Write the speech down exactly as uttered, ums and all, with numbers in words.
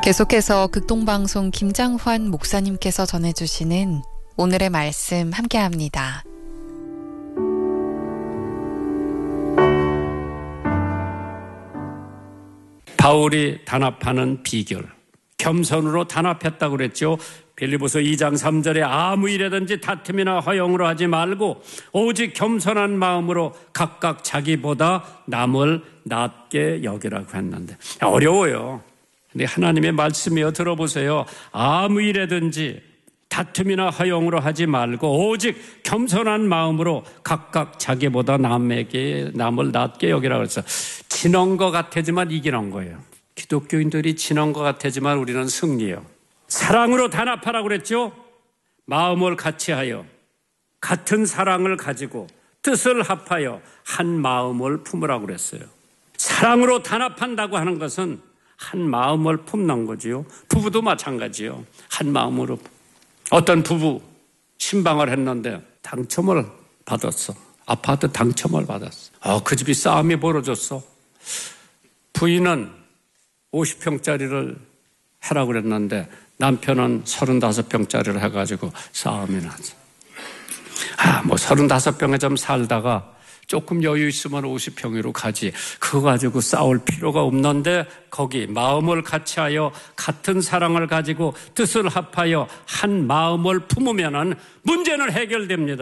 계속해서 극동방송 김장환 목사님께서 전해주시는 오늘의 말씀 함께합니다. 바울이 단합하는 비결, 겸손으로 단합했다고 그랬죠. 빌립보서 이 장 삼 절에 아무 일에든지 다툼이나 허용으로 하지 말고 오직 겸손한 마음으로 각각 자기보다 남을 낮게 여기라고 했는데 어려워요. 근데 하나님의 말씀이요, 들어보세요. 아무 일에든지 다툼이나 허용으로 하지 말고 오직 겸손한 마음으로 각각 자기보다 남에게 남을 낮게 여기라고 해서 지는 것 같아지만 이기는 거예요. 기독교인들이 지는 것 같아지만 우리는 승리예요. 사랑으로 단합하라고 그랬죠. 마음을 같이하여 같은 사랑을 가지고 뜻을 합하여 한 마음을 품으라고 그랬어요. 사랑으로 단합한다고 하는 것은 한 마음을 품는 거지요. 부부도 마찬가지요. 한 마음으로. 어떤 부부 신방을 했는데 당첨을 받았어. 아파트 당첨을 받았어. 어, 그 집이 싸움이 벌어졌어. 부인은 오십 평짜리를 해라고 그랬는데 남편은 서른다섯 평짜리를 해가지고 싸움이 났어. 아, 뭐 서른다섯 평에 좀 살다가 조금 여유 있으면 오십 평으로 가지. 그거 가지고 싸울 필요가 없는데 거기 마음을 같이하여 같은 사랑을 가지고 뜻을 합하여 한 마음을 품으면은 문제는 해결됩니다.